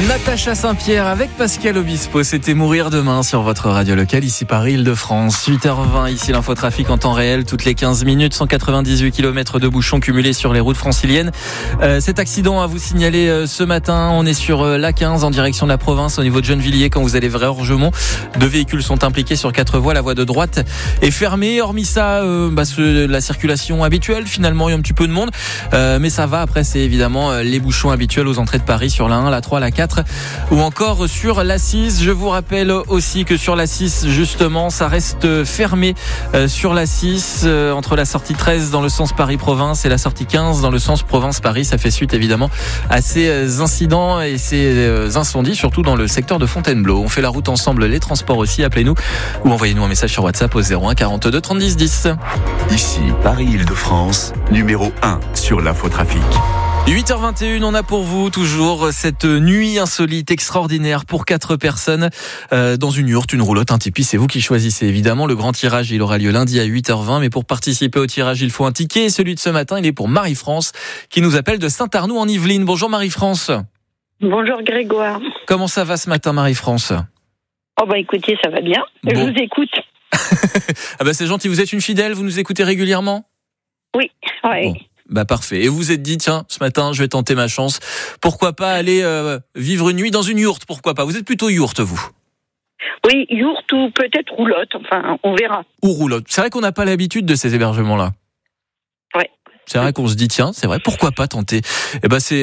Natacha Saint-Pierre avec Pascal Obispo, c'était Mourir demain sur votre radio locale, ici Paris, Île-de-France. 8h20, ici l'infotrafic en temps réel, toutes les 15 minutes, 198 km de bouchons cumulés sur les routes franciliennes. Cet accident à vous signaler ce matin, on est sur l'A15 en direction de la province, au niveau de Gennevilliers, quand vous allez vers Orgemont. 2 véhicules sont impliqués sur 4 voies, la voie de droite est fermée. Hormis ça, la circulation habituelle, finalement, il y a un petit peu de monde, mais ça va. Après, c'est évidemment les bouchons habituels aux entrées de Paris sur la 1, la 3, la 4 ou encore sur la 6. Je vous rappelle aussi que sur la 6, justement, ça reste fermé sur la 6 entre la sortie 13 dans le sens Paris-Province et la sortie 15 dans le sens Province-Paris. Ça fait suite évidemment à ces incidents et ces incendies, surtout dans le secteur de Fontainebleau. On fait la route ensemble, les transports aussi. Appelez-nous ou envoyez-nous un message sur WhatsApp au 01 42 30 10 10. Ici, Paris-Île-de-France, numéro 1 sur l'infotrafic. 8h21, on a pour vous toujours cette nuit insolite, extraordinaire pour 4 personnes dans une yourte, une roulotte, un tipi. C'est vous qui choisissez évidemment. Le grand tirage, il aura lieu lundi à 8h20. Mais pour participer au tirage, il faut un ticket. Et celui de ce matin, il est pour Marie-France qui nous appelle de Saint-Arnoux en Yvelines. Bonjour Marie-France. Bonjour Grégoire. Comment ça va ce matin Marie-France ? Écoutez, ça va bien. Bon. Je vous écoute. C'est gentil, vous êtes une fidèle, vous nous écoutez régulièrement ? Oui. Bon. Parfait. Et vous vous êtes dit, tiens, ce matin, je vais tenter ma chance. Pourquoi pas aller vivre une nuit dans une yourte ? Pourquoi pas ? Vous êtes plutôt yourte, vous ? Oui, yourte ou peut-être roulotte. Enfin, on verra. Ou roulotte. C'est vrai qu'on n'a pas l'habitude de ces hébergements-là. Ouais. C'est vrai qu'on se dit, tiens, c'est vrai, pourquoi pas tenter ? C'est